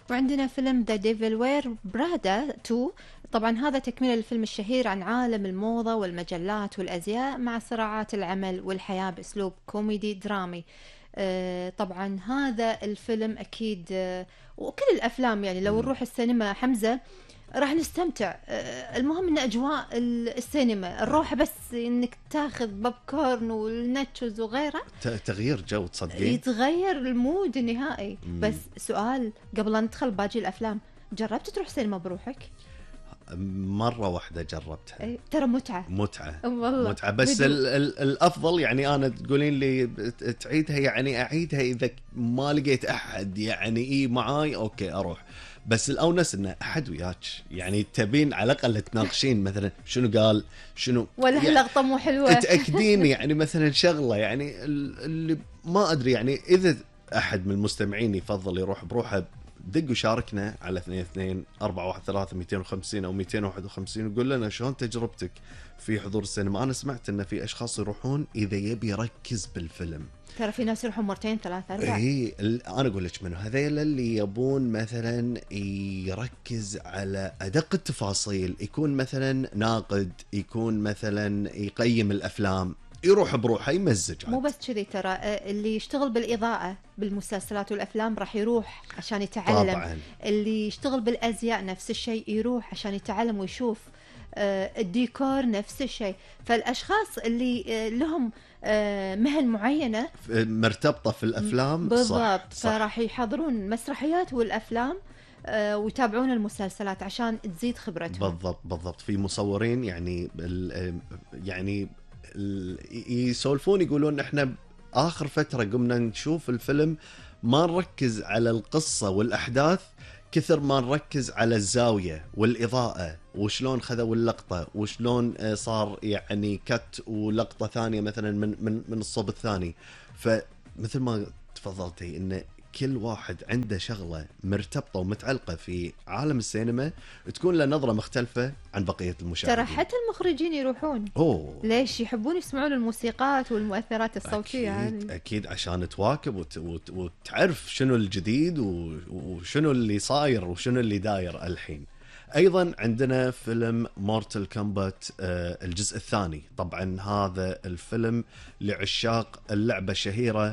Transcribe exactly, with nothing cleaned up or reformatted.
وعندنا فيلم ذا ديفل وير برادا تو، طبعا هذا تكملة الفيلم الشهير عن عالم الموضة والمجلات والأزياء مع صراعات العمل والحياة بأسلوب كوميدي درامي. آه، طبعا هذا الفيلم أكيد آه، وكل الأفلام يعني لو نروح السينما حمزة راح نستمتع. آه، المهم ان اجواء ال- السينما الروح بس انك تاخذ بوب كورن والناتشوز وغيره ت- تغيير جو تصدقين. يتغير المود النهائي. مم. بس سؤال قبل أن ندخل باقي الافلام، جربت تروح سينما بروحك؟ مرة واحدة جربتها. أي، ترى متعة متعة والله متعة بس بدو... ال ال الأفضل يعني أنا تقولين لي تعيدها، يعني أعيدها إذا ما لقيت أحد يعني إيه معاي أوكي أروح، بس الأونس إنه أحد وياك، يعني تبين على الأقل تناقشين مثلا شنو قال شنو ولا يعني هاللقطة مو حلوة تأكدين يعني مثلا شغلة يعني اللي ما أدري، يعني إذا أحد من المستمعين يفضل يروح بروحه دق وشاركنا على اثنين اثنين أربعة واحد ثلاثة مئتين وخمسين أو مئتين وواحد وخمسين وقول لنا شلون تجربتك في حضور السينما. أنا سمعت إن في أشخاص يروحون إذا يبي يركز بالفيلم. ترى في ناس يروحون مرتين ثلاثة أربعة. إيه أنا أقول لك منو هذيل اللي يبون مثلا يركز على أدق التفاصيل، يكون مثلا ناقد، يكون مثلا يقيم الأفلام، يروح بروحه يمزج. مو بس كذي، ترى آه، اللي يشتغل بالإضاءة بالمسلسلات والأفلام راح يروح عشان يتعلم. طبعا. اللي يشتغل بالأزياء نفس الشيء يروح عشان يتعلم ويشوف. آه، الديكور نفس الشيء. فالأشخاص اللي آه، لهم آه، مهن معينة مرتبطة في الأفلام بالضبط، صح. فراح يحضرون المسرحيات والأفلام آه، ويتابعون المسلسلات عشان تزيد خبرتهم. بالضبط بالضبط. في مصورين يعني يعني يسولفون يقولون احنا آخر فترة قمنا نشوف الفيلم ما نركز على القصة والأحداث كثر ما نركز على الزاوية والإضاءة وشلون خذوا اللقطة وشلون صار يعني كت ولقطة ثانية مثلا من من من الصوب الثاني. فمثل ما تفضلتي إن كل واحد عنده شغلة مرتبطة ومتعلقة في عالم السينما تكون له نظرة مختلفة عن بقية المشاهدين. ترى حتى المخرجين يروحون. أوه. ليش يحبون يسمعون الموسيقات والمؤثرات الصوتية أكيد هذه؟ أكيد عشان تواكب وت... وت... وتعرف شنو الجديد و... وشنو اللي صاير وشنو اللي داير الحين. أيضا عندنا فيلم مورتال كومبات الجزء الثاني. طبعا هذا الفيلم لعشاق اللعبة الشهيرة